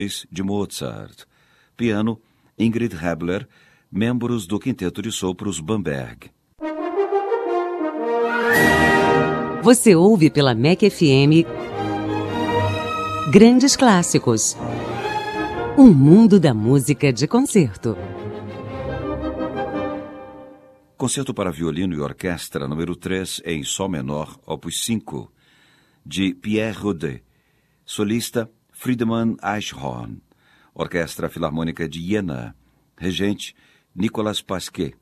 de Mozart. Piano, Ingrid Hebler, membros do Quinteto de Sopros Bamberg. Você ouve pela MEC FM Grandes Clássicos. Um mundo da música de concerto. Concerto para violino e orquestra número 3 em Sol menor, opus 5, de Pierre Rode. Solista Friedemann Eichhorn. Orquestra Filarmônica de Jena. Regente Nicolas Pasquet.